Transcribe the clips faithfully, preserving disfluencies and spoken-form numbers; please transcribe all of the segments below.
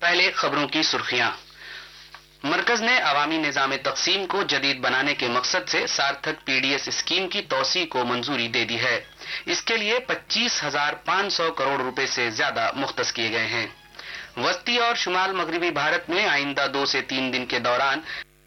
पहले खबरों की सुर्खियां। मरकज ने अवामी निजाम तकसीम को जदीद बनाने के मकसद से सार्थक पीडीएस स्कीम की तोसी को मंजूरी दे दी है। इसके लिए पच्चीस हजार पाँच सौ करोड़ रुपए से ज्यादा मुख्तस किए गए हैं। वस्ती और शुमाल मगरबी भारत में आइंदा दो से तीन दिन के दौरान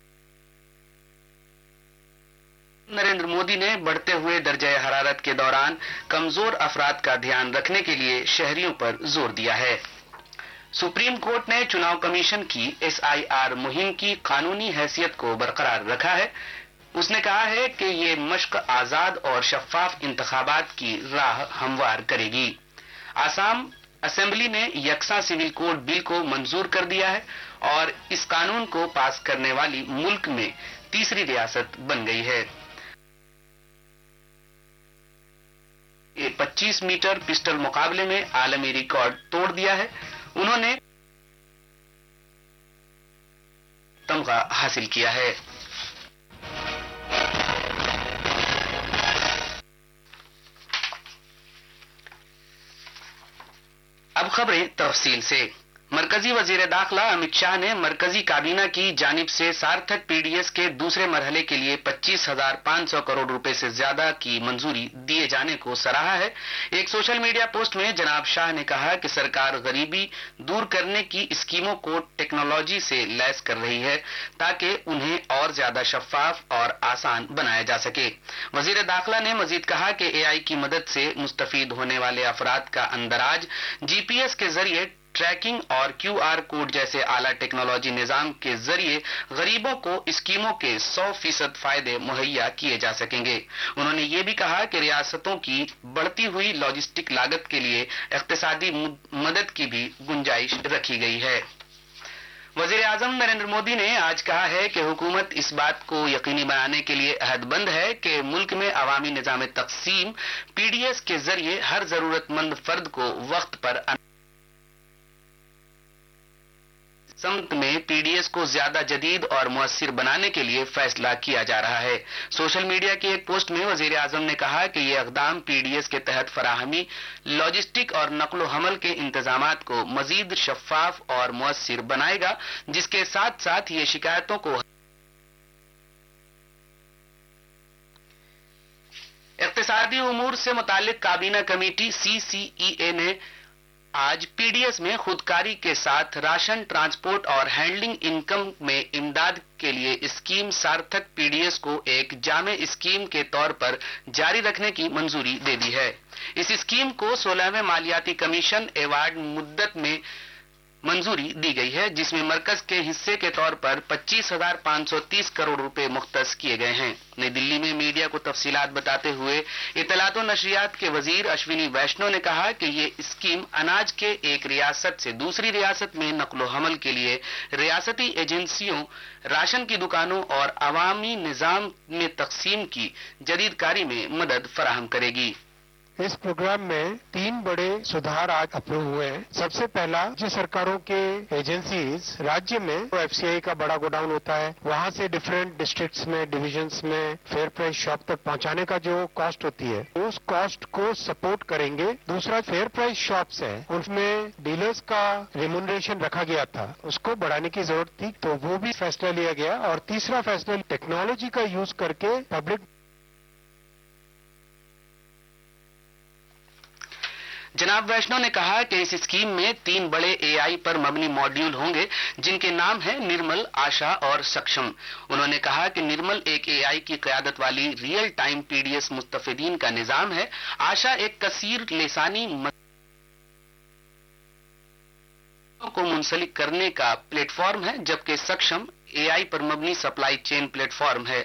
नरेंद्र मोदी ने बढ़ते हुए दर्जे हरारत के दौरान कमजोर अफराद का ध्यान रखने के लिए शहरियों पर जोर दिया है। सुप्रीम कोर्ट ने चुनाव कमीशन की एस आई आर मुहिम की कानूनी हैसियत को बरकरार रखा है। उसने कहा है कि ये मश्क आजाद और शफाफ इंतखाबात की राह हमवार करेगी। आसाम असेंबली ने यकसा सिविल कोड बिल को मंजूर कर दिया है और इस कानून को पास करने वाली मुल्क में तीसरी रियासत बन गई है। पच्चीस मीटर पिस्टल मुकाबले में आलमी रिकॉर्ड तोड़ दिया है। उन्होंने तमगा हासिल किया है। अब खबरें तफसील से। मरकजी वजीर दाखिला अमित शाह ने मरकजी काबीना की जानिब से सार्थक पीडीएस के दूसरे मरहले के लिए पच्चीस हजार पाँच सौ करोड़ रुपए से ज्यादा की मंजूरी दिए जाने को सराहा है। एक सोशल मीडिया पोस्ट में जनाब शाह ने कहा कि सरकार गरीबी दूर करने की स्कीमों को टेक्नोलॉजी से लैस कर रही है ताकि उन्हें और ज्यादा शफाफ और आसान बनाया जा सके। वजीर दाखिला ने मजीद कहा कि एआई की मदद से मुस्तफीद होने वाले अफराद का अंदराज जीपीएस के जरिए ट्रैकिंग और क्यू आर कोड जैसे आला टेक्नोलॉजी निजाम के जरिए गरीबों को स्कीमों के सौ फीसद फायदे मुहैया किए जा सकेंगे। उन्होंने ये भी कहा कि रियासतों की बढ़ती हुई लॉजिस्टिक लागत के लिए इक्तिसादी मदद की भी गुंजाइश रखी गई है। वजीर आजम नरेंद्र मोदी ने आज कहा है कि हुकूमत इस बात को यकीनी बनाने के लिए अहदबंद है कि मुल्क में अवामी निजाम तकसीम पीडीएस के जरिए हर जरूरतमंद फर्द को वक्त पर समत में पीडीएस को ज्यादा जदीद और मुअस्सिर बनाने के लिए फैसला किया जा रहा है। सोशल मीडिया की एक पोस्ट में वजीर आजम ने कहा कि ये इक़दाम पीडीएस के तहत फराहमी, लॉजिस्टिक और नकलो हमल के इंतजामात को मजीद शफाफ और मुअस्सिर बनाएगा, जिसके साथ साथ ये शिकायतों को इक़्तिसादी उमूर से मुताल्लिक काबीना कमेटी सी सी ई ए ने आज पीडीएस में खुदकारी के साथ राशन, ट्रांसपोर्ट और हैंडलिंग इनकम में इमदाद के लिए स्कीम सार्थक पीडीएस को एक जामे स्कीम के तौर पर जारी रखने की मंजूरी दे दी है। इस स्कीम को सोलहवें मालियाती कमीशन एवार्ड मुद्दत में मंजूरी दी गई है, जिसमें मरकज के हिस्से के तौर पर पच्चीस हजार पाँच सौ तीस करोड़ रुपए मुख्तस किए गए हैं। नई दिल्ली में मीडिया को तफसीलात बताते हुए इत्तलात व नशरियात के वजीर अश्विनी वैष्णव ने कहा कि ये स्कीम अनाज के एक रियासत से दूसरी रियासत में नकलो हमल के लिए रियासती एजेंसियों, राशन की दुकानों और अवामी निजाम में तकसीम की जदीदकारी में मदद फराहम करेगी। इस प्रोग्राम में तीन बड़े सुधार आज अप्रूव हुए हैं। सबसे पहला, राज्य सरकारों के एजेंसीज राज्य में तो एफसीआई का बड़ा गोडाउन होता है, वहां से डिफरेंट डिस्ट्रिक्ट्स में, डिविजन्स में फेयर प्राइस शॉप तक पहुंचाने का जो कॉस्ट होती है, उस कॉस्ट को सपोर्ट करेंगे। दूसरा, फेयर प्राइस शॉप्स है, उनमें डीलर्स का रेम्यूनरेशन रखा गया था, उसको बढ़ाने की जरूरत थी, तो वो भी फैसला लिया गया। और तीसरा फैसला, टेक्नोलॉजी का यूज करके पब्लिक। जनाब वैष्णव ने कहा कि इस स्कीम में तीन बड़े एआई पर मबनी मॉड्यूल होंगे, जिनके नाम हैं निर्मल, आशा और सक्षम। उन्होंने कहा कि निर्मल एक एआई की क़यादत वाली रियल टाइम पीडीएस मुस्तफिदीन का निजाम है। आशा एक कसीर लेसानी को मुंसलिक करने का प्लेटफॉर्म है, जबकि सक्षम एआई पर मबनी सप्लाई चेन प्लेटफॉर्म है।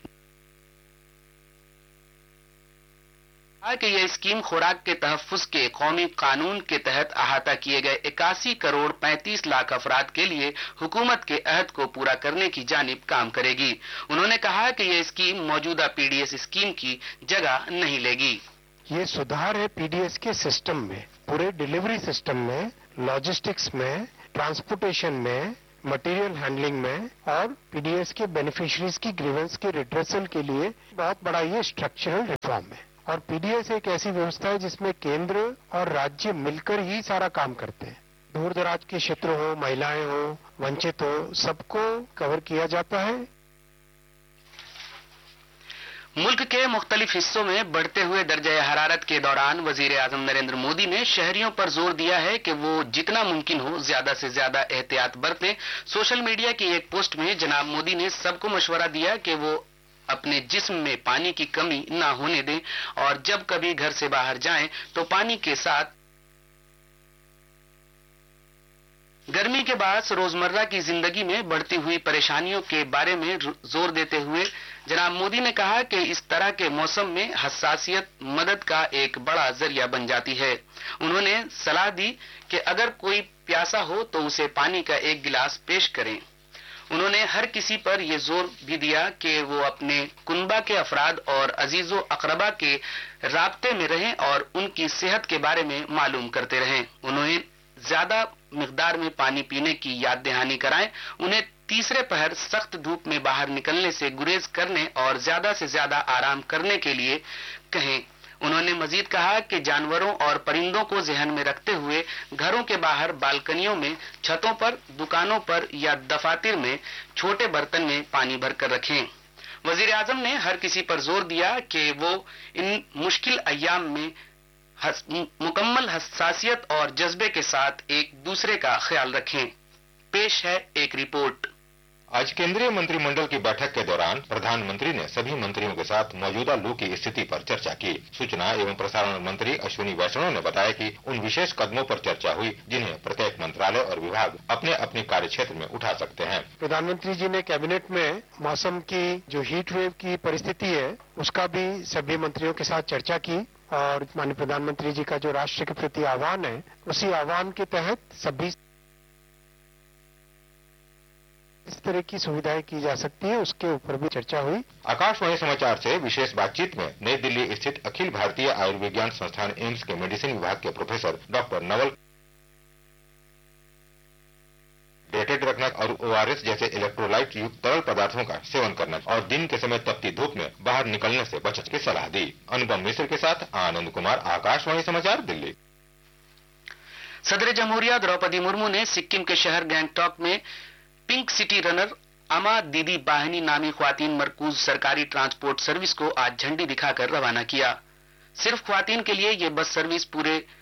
कि यह स्कीम खुराक के तहफ्फुज के कौमी कानून के तहत अहाता किए गए इक्यासी करोड़ पैंतीस लाख अफराद के लिए हुकूमत के अहद को पूरा करने की जानिब काम करेगी। उन्होंने कहा कि यह स्कीम मौजूदा पीडीएस स्कीम की जगह नहीं लेगी। ये सुधार है पीडीएस के सिस्टम में, पूरे डिलीवरी सिस्टम में, लॉजिस्टिक्स में, ट्रांसपोर्टेशन में, मटेरियल हैंडलिंग में और पीडीएस के बेनिफिशियरीज की ग्रीवेंस के रिड्रेसल के लिए बहुत बड़ा ये स्ट्रक्चरल रिफॉर्म है। और पीडीएस एक ऐसी व्यवस्था है जिसमें केंद्र और राज्य मिलकर ही सारा काम करते हैं। दूर दराज के क्षेत्र हो, महिलाएं हो, वंचित हो, सबको कवर किया जाता है। मुल्क के मुख्तलिफ हिस्सों में बढ़ते हुए दर्जे हरारत के दौरान वजीर आजम नरेंद्र मोदी ने शहरियों पर जोर दिया है कि वो जितना मुमकिन हो ज्यादा से ज्यादा एहतियात बरतें। सोशल मीडिया की एक पोस्ट में जनाब मोदी ने सबको मशवरा दिया कि वो अपने जिस्म में पानी की कमी ना होने दें और जब कभी घर से बाहर जाएं तो पानी के साथ गर्मी के बाद रोजमर्रा की जिंदगी में बढ़ती हुई परेशानियों के बारे में जोर देते हुए जनाब मोदी ने कहा कि इस तरह के मौसम में हसासियत मदद का एक बड़ा जरिया बन जाती है। उन्होंने सलाह दी कि अगर कोई प्यासा हो तो उसे पानी का एक गिलास पेश करें। उन्होंने हर किसी पर यह जोर भी दिया कि वो अपने कुनबा के अफराद और अजीजो अकरबा के राब्ते में रहें और उनकी सेहत के बारे में मालूम करते रहें। उन्होंने ज्यादा मिकदार में पानी पीने की याद दहानी कराएं। उन्हें तीसरे पहर सख्त धूप में बाहर निकलने से गुरेज करने और ज्यादा से ज्यादा आराम करने के लिए कहें। उन्होंने मजीद कहा कि जानवरों और परिंदों को जहन में रखते हुए घरों के बाहर बालकनियों में, छतों पर, दुकानों पर या दफातर में छोटे बर्तन में पानी भरकर रखें। वजीर आजम ने हर किसी पर जोर दिया कि वो इन मुश्किल अय्याम में हस, मुकम्मल हसासियत और जज्बे के साथ एक दूसरे का ख्याल रखें। पेश है एक रिपोर्ट। आज केंद्रीय मंत्रिमंडल की बैठक के दौरान प्रधानमंत्री ने सभी मंत्रियों के साथ मौजूदा लू की स्थिति पर चर्चा की। सूचना एवं प्रसारण मंत्री अश्विनी वैष्णव ने बताया कि उन विशेष कदमों पर चर्चा हुई जिन्हें प्रत्येक मंत्रालय और विभाग अपने अपने कार्य क्षेत्र में उठा सकते हैं। प्रधानमंत्री जी ने कैबिनेट में मौसम की जो हीट वेव की परिस्थिति है उसका भी सभी मंत्रियों के साथ चर्चा की और माननीय प्रधानमंत्री जी का जो राष्ट्र के प्रति आह्वान है उसी आह्वान के तहत सभी इस तरह की सुविधाएं की जा सकती है उसके ऊपर भी चर्चा हुई। आकाशवाणी समाचार से विशेष बातचीत में नई दिल्ली स्थित अखिल भारतीय आयुर्विज्ञान संस्थान एम्स के मेडिसिन विभाग के प्रोफेसर डॉक्टर नवल डेटेड रखना और ओआरएस जैसे इलेक्ट्रोलाइट युक्त तरल पदार्थों का सेवन करना और दिन के समय तपती धूप में बाहर निकलने से बचने की सलाह दी। अनुपम मिश्र के साथ आनंद कुमार, आकाशवाणी समाचार, दिल्ली। सदर जमहूरिया द्रौपदी मुर्मू ने सिक्किम के शहर गैंगटॉक में पिंक सिटी रनर अमा दीदी बाहिनी नामी ख्वातीन मरकूज सरकारी ट्रांसपोर्ट सर्विस को आज झंडी दिखाकर रवाना किया। सिर्फ ख्वातीन के लिए ये बस सर्विस पूरे